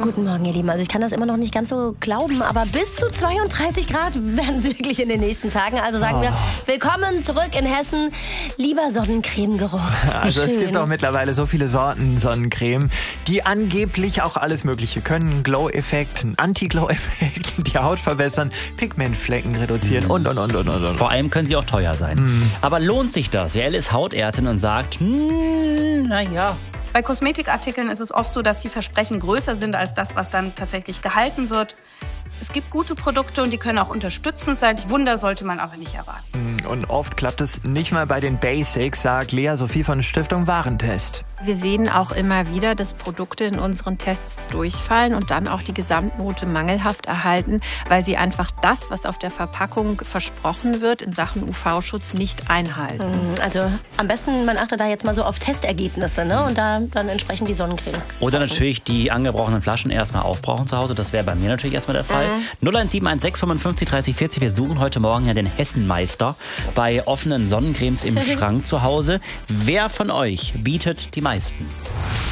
Guten Morgen, ihr Lieben. Also ich kann das immer noch nicht ganz so glauben, aber bis zu 32 Grad werden es wirklich in den nächsten Tagen. Also sagen wir, willkommen zurück in Hessen. Lieber Sonnencremegeruch. Also es Schön. gibt auch mittlerweile so viele Sorten Sonnencreme, die angeblich auch alles Mögliche können. Ein Glow-Effekt, ein Anti-Glow-Effekt, die Haut verbessern, Pigmentflecken reduzieren und. Vor allem können sie auch teuer sein. Aber lohnt sich das? Jael ist Hautärztin und sagt, naja. Bei Kosmetikartikeln ist es oft so, dass die Versprechen größer sind als das, was dann tatsächlich gehalten wird. Es gibt gute Produkte und die können auch unterstützend sein. Wunder sollte man aber nicht erwarten. Und oft klappt es nicht mal bei den Basics, sagt Lea Sophie von Stiftung Warentest. Wir sehen auch immer wieder, dass Produkte in unseren Tests durchfallen und dann auch die Gesamtnote mangelhaft erhalten, weil sie einfach das, was auf der Verpackung versprochen wird, in Sachen UV-Schutz nicht einhalten. Also am besten, man achtet da jetzt mal so auf Testergebnisse, ne? Und da dann entsprechend die Sonnencreme. Oder natürlich die angebrochenen Flaschen erstmal aufbrauchen zu Hause. Das wäre bei mir natürlich erstmal der Fall. 01716 55 30 40. Wir suchen heute Morgen ja den Hessenmeister bei offenen Sonnencremes im Schrank zu Hause. Wer von euch bietet die meisten?